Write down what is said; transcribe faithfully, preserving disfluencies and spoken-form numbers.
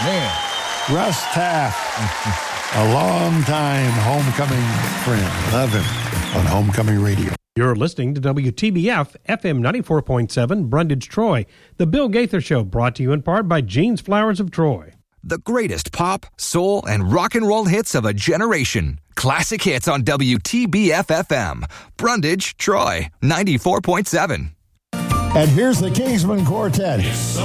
Man. Russ Taff, a long-time homecoming friend. Love him on Homecoming Radio. You're listening to W T B F F M ninety-four point seven, Brundage, Troy. The Bill Gaither Show, brought to you in part by Jean's Flowers of Troy. The greatest pop, soul, and rock and roll hits of a generation. Classic hits on W T B F F M. Brundage, Troy, ninety-four point seven. And here's the Kingsman Quartet.